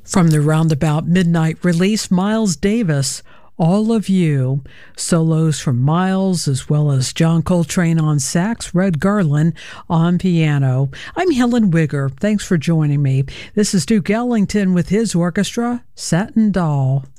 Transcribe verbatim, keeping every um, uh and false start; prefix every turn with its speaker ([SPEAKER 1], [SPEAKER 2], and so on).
[SPEAKER 1] From the Roundabout Midnight release, Miles Davis, All of You. Solos from Miles, as well as John Coltrane on sax, Red Garland on piano. I'm Helen Wigger. Thanks for joining me. This is Duke Ellington with his orchestra, Satin Doll.